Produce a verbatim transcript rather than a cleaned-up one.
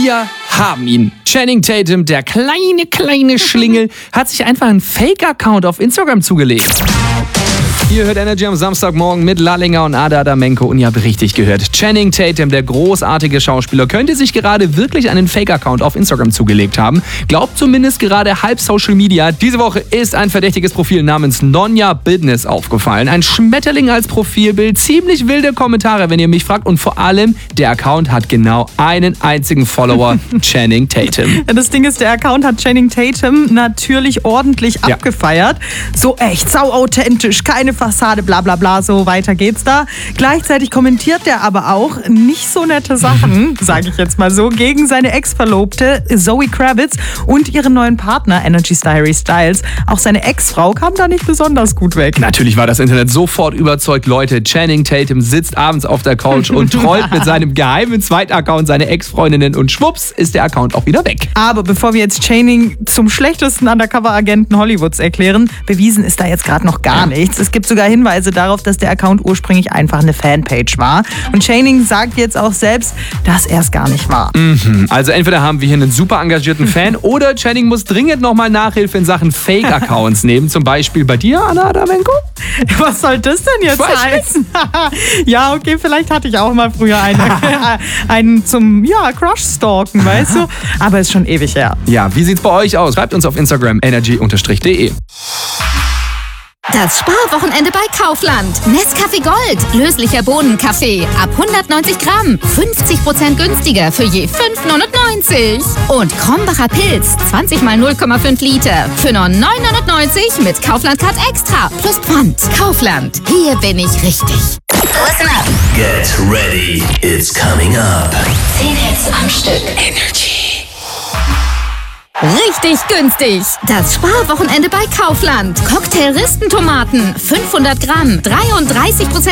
Wir haben ihn. Channing Tatum, der kleine, kleine Schlingel, hat sich einfach einen Fake-Account auf Instagram zugelegt. Ihr hört Energy am Samstagmorgen mit Lallinger und Ada Adamenko und ihr habt richtig gehört. Channing Tatum, der großartige Schauspieler, könnte sich gerade wirklich einen Fake-Account auf Instagram zugelegt haben. Glaubt zumindest gerade halb Social Media. Diese Woche ist ein verdächtiges Profil namens Nonja Business aufgefallen. Ein Schmetterling als Profilbild, ziemlich wilde Kommentare, wenn ihr mich fragt. Und vor allem, der Account hat genau einen einzigen Follower, Channing Tatum. Das Ding ist, der Account hat Channing Tatum natürlich ordentlich Ja. abgefeiert. So echt, sau authentisch, keine Fassade, bla bla bla, so weiter geht's da. Gleichzeitig kommentiert er aber auch nicht so nette Sachen, sage ich jetzt mal so, gegen seine Ex-Verlobte Zoe Kravitz und ihren neuen Partner Energy Star Harry Styles. Auch seine Ex-Frau kam da nicht besonders gut weg. Natürlich war das Internet sofort überzeugt. Leute, Channing Tatum sitzt abends auf der Couch und trollt mit seinem geheimen Zweitaccount seine Ex-Freundinnen und schwupps ist der Account auch wieder weg. Aber bevor wir jetzt Channing zum schlechtesten Undercover-Agenten Hollywoods erklären, bewiesen ist da jetzt gerade noch gar nichts. Es gibt sogar Hinweise darauf, dass der Account ursprünglich einfach eine Fanpage war. Und Channing sagt jetzt auch selbst, dass er es gar nicht war. Mhm. Also entweder haben wir hier einen super engagierten Fan oder Channing muss dringend nochmal Nachhilfe in Sachen Fake-Accounts nehmen. Zum Beispiel bei dir, Anna Adamenko? Was soll das denn jetzt Weiß heißen? Ja, okay, vielleicht hatte ich auch mal früher einen, einen zum ja, Crush-Stalken, weißt du? Aber ist schon ewig her. Ja, wie sieht's bei euch aus? Schreibt uns auf Instagram energy-de. Das Sparwochenende bei Kaufland. Nescafé Gold. Löslicher Bohnenkaffee. Ab hundertneunzig Gramm. fünfzig Prozent günstiger für je fünf neunundneunzig. Und Krombacher Pilz. zwanzig mal null Komma fünf Liter. Für nur neun neunundneunzig mit Kaufland Card Extra. Plus Pfand. Kaufland. Hier bin ich richtig. Listen up. Get ready, it's coming up. zehn Hits am Stück. Energy. Richtig günstig. Das Sparwochenende bei Kaufland. Cocktail-Ristentomaten. fünfhundert Gramm. dreiunddreißig Prozent